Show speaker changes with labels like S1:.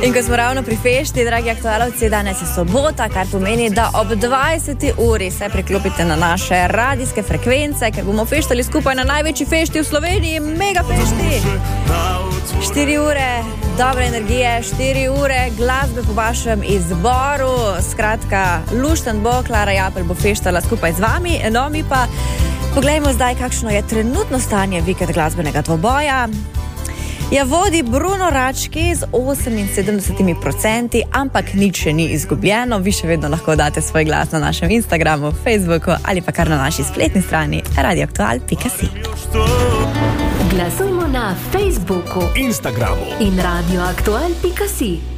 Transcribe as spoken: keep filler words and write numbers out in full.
S1: In ko smo ravno pri fešti, dragi aktualovci, danes je sobota, kar pomeni, da ob dvajseti uri se priklopite na naše radijske frekvence, ker bomo feštali skupaj na največji fešti v Sloveniji, mega fešti. Štiri ure dobre energije, štiri ure glasbe po vašem izboru. Skratka, lušten bo, Klara Japelj bo feštala skupaj z vami. No, mi pa poglejmo zdaj, kakšno je trenutno stanje vikend glasbenega dvoboja. Ja, vodi Bruno Rački z oseminsedemdeset procenti, ampak nič še ni izgubljeno. Vi še vedno lahko date svoj glas na našem Instagramu, Facebooku ali pa kar na naši spletni strani radioaktual pika si.
S2: Glasujmo na Facebooku,
S3: Instagramu
S2: in radioaktual pika si.